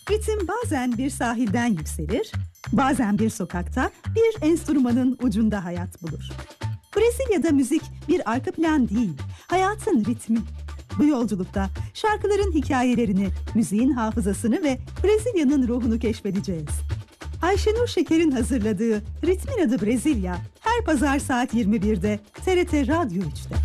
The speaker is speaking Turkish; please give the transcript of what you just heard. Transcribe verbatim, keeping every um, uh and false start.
Ritim bazen bir sahilden yükselir, bazen bir sokakta bir enstrümanın ucunda hayat bulur. Brezilya'da müzik bir arka plan değil, hayatın ritmi. Bu yolculukta şarkıların hikayelerini, müziğin hafızasını ve Brezilya'nın ruhunu keşfedeceğiz. Ayşenur Şeker'in hazırladığı Ritmin Adı Brezilya her pazar saat yirmi birde T R T Radyo üçte.